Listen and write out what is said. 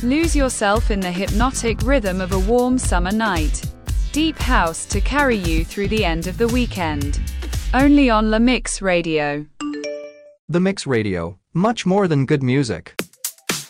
Lose yourself in the hypnotic rhythm of a warm summer night. Deep house to carry you through the end of the weekend. Only on Le Mix Radio. The Mix Radio, much more than good music.